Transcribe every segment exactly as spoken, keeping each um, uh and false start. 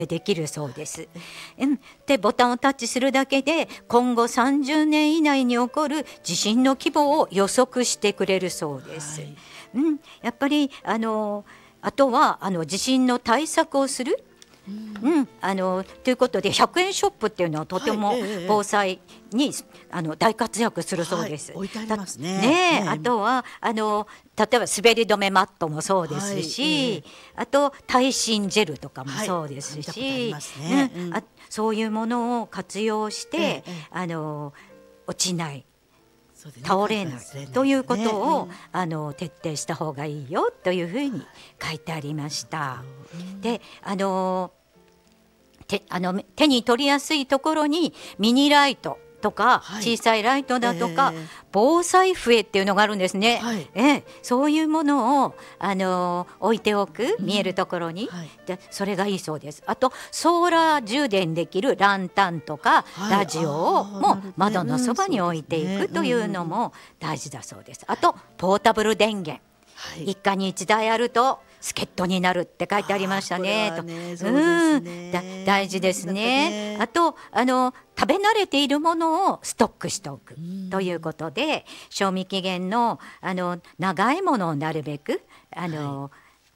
できるそうです。うん、でボタンをタッチするだけで今後さんじゅうねん以内に起こる地震の規模を予測してくれるそうです。はい、うん、やっぱりあのあとはあの地震の対策をする、うんうん、あのということでひゃくえんショップっていうのはとても防災に、はいええ、あの大活躍するそうです。 はい、置いてありますね。 ねえ、あとはあの例えば滑り止めマットもそうですし、はいええ、あと耐震ジェルとかもそうですし、そういうものを活用して、ええ、あの落ちない、ね、倒れない、ね、ということを、うん、あの徹底した方がいいよというふうに書いてありました。うん、であの手あの手に取りやすいところにミニライトとか小さいライトだとか、はいえー、防災笛っていうのがあるんですね、はいえー、そういうものを、あのー、置いておく、見えるところに、うんはい、でそれがいいそうです。あとソーラー充電できるランタンとか、はい、ラジオをもう窓のそばに置いていくというのも大事だそうです。あとポータブル電源、はい、一家に一台あると助っ人になるって書いてありましたね。と、ねうん、だ大事ですね。あとあの食べ慣れているものをストックしておくということで、賞味期限のあの長いものをなるべくあの、はい、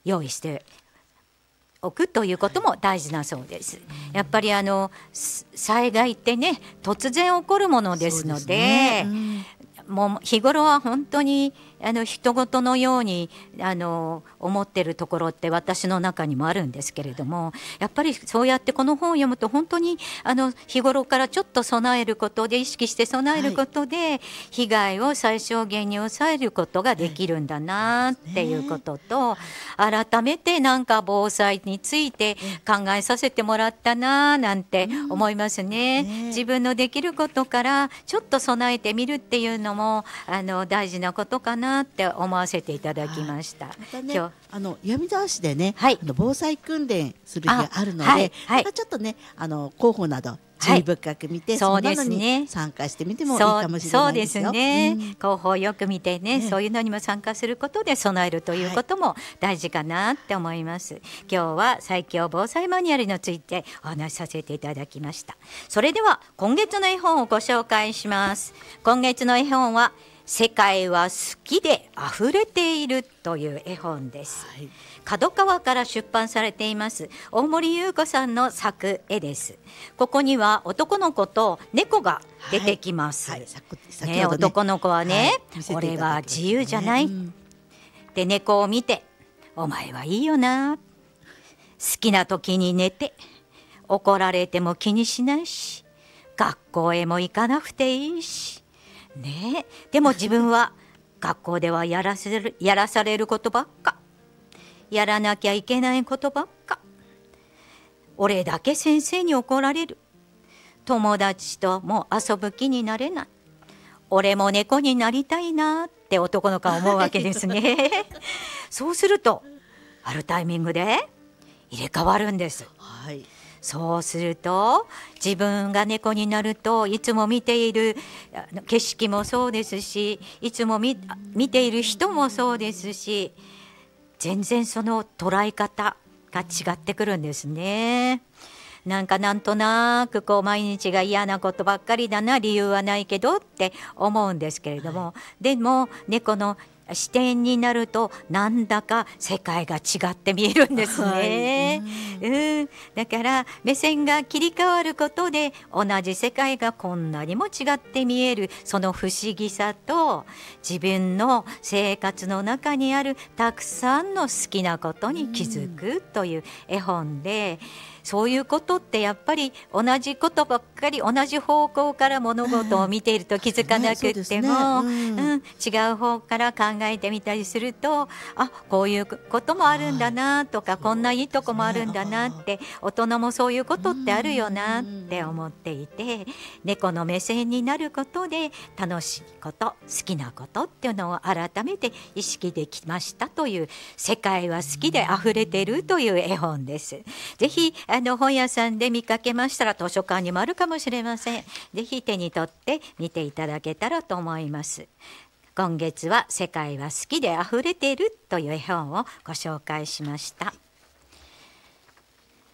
用意しておくということも大事なそうです。やっぱりあの災害ってね突然起こるものですの で, で、ねうん、もう日頃は本当にあの人事のようにあの思ってるところって私の中にもあるんですけれども、やっぱりそうやってこの本を読むと本当にあの日頃からちょっと備えることで意識して備えることで、はい、被害を最小限に抑えることができるんだなっていうことと、はいね、改めてなんか防災について考えさせてもらったななんて思いますね、うんね、自分のできることからちょっと備えてみるっていうのもあの大事なことかなって思わせていただきました。はい、 またね、今日あの闇沢市でね、はい、あの防災訓練する日があるので、はいはい、またちょっとねあの広報など注意深く見て、はい、そんなのに参加してみてもいいかもしれないですよ。 そうですね、うん、広報よく見て ね, ねそういうのにも参加することで備えるということも大事かなって思います、はい、今日は最強防災マニュアルについてお話しさせていただきました。それでは今月の絵本をご紹介します。今月の絵本は世界は好きで溢れているという絵本です、はい、角川から出版されています大森優子さんの作絵です。ここには男の子と猫が出てきます、はいはいねね、男の子はね、はい、俺は自由じゃない、うん、で猫を見てお前はいいよな、好きな時に寝て怒られても気にしないし学校へも行かなくていいしね、でも自分は学校ではやらせる、やらされることばっか、やらなきゃいけないことばっか、俺だけ先生に怒られる、友達とも遊ぶ気になれない、俺も猫になりたいなって男の子は思うわけですねそうするとあるタイミングで入れ替わるんです、はい、そうすると自分が猫になるといつも見ている景色もそうですし、いつも 見, 見ている人もそうですし、全然その捉え方が違ってくるんですね。なんかなんとなくこう毎日が嫌なことばっかりだな、理由はないけどって思うんですけれども、はい、でも猫の視点になるとなんだか世界が違って見えるんですね、はい、うん、だから目線が切り替わることで同じ世界がこんなにも違って見える、その不思議さと自分の生活の中にあるたくさんの好きなことに気づくという絵本で、そういうことってやっぱり同じことばっかり同じ方向から物事を見ていると気づかなくっても、ねねうんうん、違う方から考えてみたりすると、あ、こういうこともあるんだなとか、はい、こんないいとこもあるんだなって、大人もそういうことってあるよなって思っていて、猫の目線になることで楽しいこと、好きなことっていうのを改めて意識できましたという、世界は好きで溢れているという絵本です。ぜひあの本屋さんで見かけましたら図書館にもあるかもしれません。ぜひ手に取って見ていただけたらと思います。今月は世界は好きで溢れているという絵本をご紹介しました。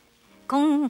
今